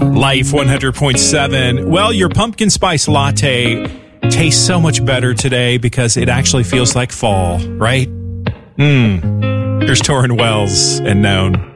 Life 100.7. Well, your pumpkin spice latte tastes so much better today because it actually feels like fall, right? Here's Torrin Wells and Known.